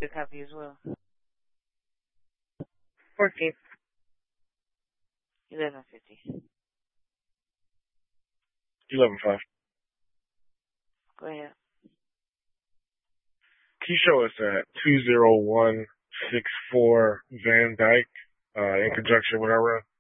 Your copy as well. 14th. 11:50. 11:05. Go ahead. Can you show us at 20164 Van Dyke, in conjunction with our road?